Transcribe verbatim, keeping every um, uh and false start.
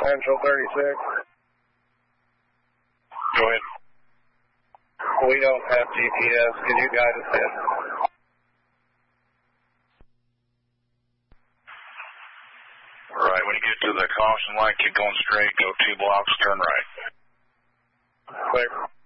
Central thirty-six. Go ahead. We don't have G P S. Could you guide us in? Right, when you get to the caution light, keep going straight, go two blocks, turn right. Clear.